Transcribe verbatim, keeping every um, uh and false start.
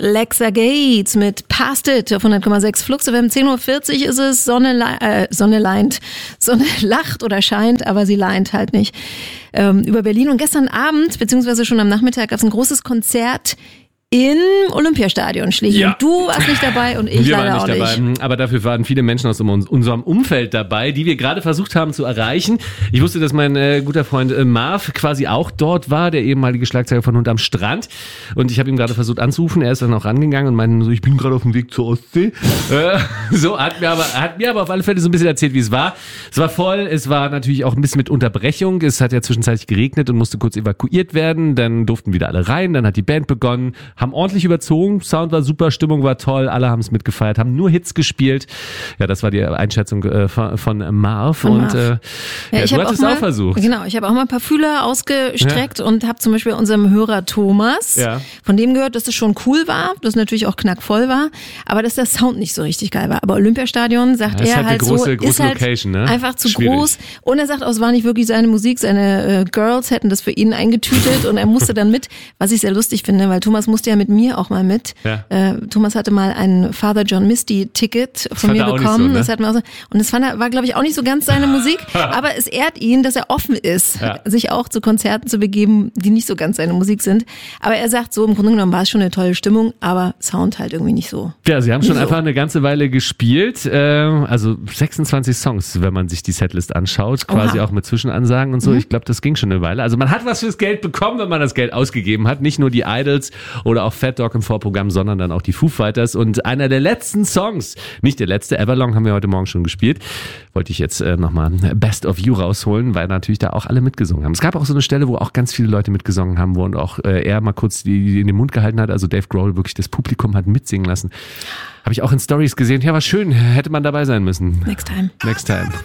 Lexa Gates mit Past It auf hundert Komma sechs Flux F M. zehn Uhr vierzig ist es, Sonne, äh, Sonne leint. Sonne lacht oder scheint, aber sie leint halt nicht. Ähm, über Berlin. Und gestern Abend, beziehungsweise schon am Nachmittag, gab es ein großes Konzert im Olympiastadion, Schlich. Ja. Und du warst nicht dabei und ich wir leider waren nicht auch dabei, nicht. Aber dafür waren viele Menschen aus unserem Umfeld dabei, die wir gerade versucht haben zu erreichen. Ich wusste, dass mein äh, guter Freund äh, Marv quasi auch dort war, der ehemalige Schlagzeuger von Hund am Strand. Und ich habe ihm gerade versucht anzurufen. Er ist dann auch rangegangen und meinte so, ich bin gerade auf dem Weg zur Ostsee. äh, so hat mir aber hat mir aber auf alle Fälle so ein bisschen erzählt, wie es war. Es war voll, es war natürlich auch ein bisschen mit Unterbrechung. Es hat ja zwischenzeitlich geregnet und musste kurz evakuiert werden. Dann durften wieder alle rein. Dann hat die Band begonnen, haben ordentlich überzogen. Sound war super, Stimmung war toll, alle haben es mitgefeiert, haben nur Hits gespielt. Ja, das war die Einschätzung äh, von, von Marv. Von und Marv. Äh, ja, ja, ich du habe hast es auch, mal, auch versucht. Genau, ich habe auch mal ein paar Fühler ausgestreckt Ja. und habe zum Beispiel unserem Hörer Thomas, Ja. von dem gehört, dass das schon cool war, dass natürlich auch knackvoll war, aber dass der Sound nicht so richtig geil war. Aber Olympiastadion, sagt Ja, ist er halt eine halt große- so, große ist halt Location, ne? einfach zu Schwierig. groß. Und er sagt auch, es war nicht wirklich seine Musik, seine äh, Girls hätten das für ihn eingetütet und er musste dann mit, was ich sehr lustig finde, weil Thomas musste ja mit mir auch mal mit. Ja. Äh, Thomas hatte mal ein Father John Misty Ticket von fand mir er auch nicht bekommen. so, ne? Das hat man auch so, und das fand er, war, glaube ich, auch nicht so ganz seine Musik, aber es ehrt ihn, dass er offen ist, Ja. sich auch zu Konzerten zu begeben, die nicht so ganz seine Musik sind. Aber er sagt so, im Grunde genommen war es schon eine tolle Stimmung, aber Sound halt irgendwie nicht so. Ja, sie haben schon So. einfach eine ganze Weile gespielt, äh, also sechsundzwanzig Songs, wenn man sich die Setlist anschaut, quasi Oha. auch mit Zwischenansagen und so. Mhm. Ich glaube, das ging schon eine Weile. Also man hat was fürs Geld bekommen, wenn man das Geld ausgegeben hat. Nicht nur die Idols oder auch Fat Dog im Vorprogramm, sondern dann auch die Foo Fighters. Und einer der letzten Songs, nicht der letzte, Everlong haben wir heute Morgen schon gespielt, wollte ich jetzt äh, nochmal Best of You rausholen, weil natürlich da auch alle mitgesungen haben. Es gab auch so eine Stelle, wo auch ganz viele Leute mitgesungen haben, wo und auch äh, er mal kurz die, die in den Mund gehalten hat, also Dave Grohl wirklich das Publikum hat mitsingen lassen. Habe ich auch in Stories gesehen. Ja, war schön, hätte man dabei sein müssen. Next time. Next time.